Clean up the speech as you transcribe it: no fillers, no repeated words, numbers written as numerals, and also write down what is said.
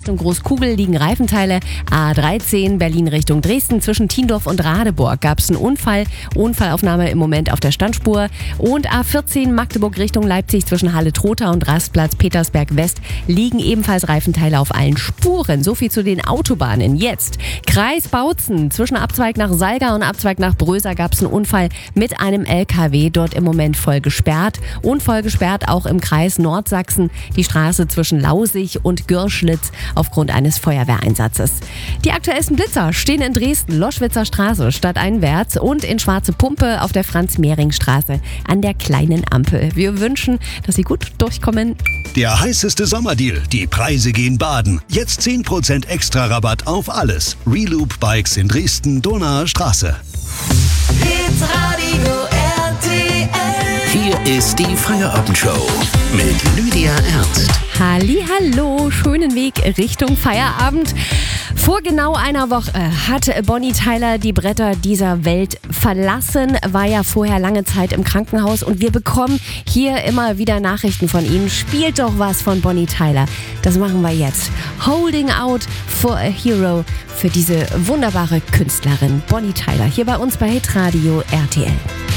Richtung Großkugel liegen Reifenteile. A13 Berlin Richtung Dresden zwischen Tiendorf und Radeburg gab es einen Unfall. Unfallaufnahme im Moment auf der Standspur. Und A14 Magdeburg Richtung Leipzig zwischen Halle-Trotha und Rastplatz Petersberg West liegen ebenfalls Reifenteile auf allen Spuren. So viel zu den Autobahnen. Jetzt Kreis Bautzen zwischen Abzweig nach Salga und Abzweig nach Bröser gab es einen Unfall mit einem LKW. Dort im Moment voll gesperrt. Und voll gesperrt auch im Kreis Nordsachsen die Straße zwischen Lausig und Gürschlitz aufgrund eines Feuerwehreinsatzes. Die aktuellsten Blitzer stehen in Dresden, Loschwitzer Straße stadteinwärts und in Schwarze Pumpe auf der Franz-Mehring-Straße an der kleinen Ampel. Wir wünschen, dass Sie gut durchkommen. Der heißeste Sommerdeal. Die Preise gehen baden. Jetzt 10% extra Rabatt auf alles. Reloop Bikes in Dresden, Donaer Straße. Hitradio RTL. Hier ist die Feierabendshow mit Lydia Ernst. Hallihallo, schönen Weg Richtung Feierabend. Vor genau einer Woche hat Bonnie Tyler die Bretter dieser Welt verlassen, war ja vorher lange Zeit im Krankenhaus und wir bekommen hier immer wieder Nachrichten von Ihnen. Spielt doch was von Bonnie Tyler. Das machen wir jetzt. Holding Out for a Hero für diese wunderbare Künstlerin Bonnie Tyler hier bei uns bei Hitradio RTL.